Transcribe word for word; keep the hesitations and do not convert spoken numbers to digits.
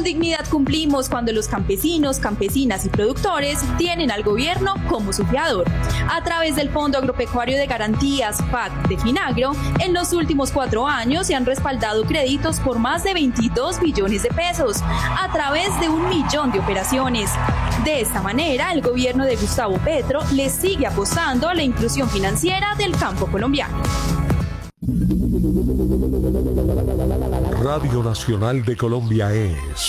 dignidad cumplimos cuando los campesinos, campesinas y productores tienen al gobierno como su fiador. A través del Fondo Agropecuario de Garantías, F A C, de Finagro, en los últimos cuatro años se han respaldado créditos por más de veintidós billones de pesos, a través de un millón de operaciones. De esta manera, el gobierno de Gustavo Petro le sigue apostando a la inclusión financiera del campo colombiano. Radio Nacional de Colombia es